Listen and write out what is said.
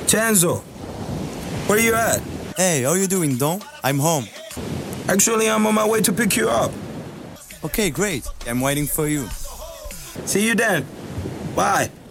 Chanzo, where you at? Hey, how you doing, Don? I'm home. Actually, I'm on my way to pick you up. Okay, great. I'm waiting for you. See you then. Bye.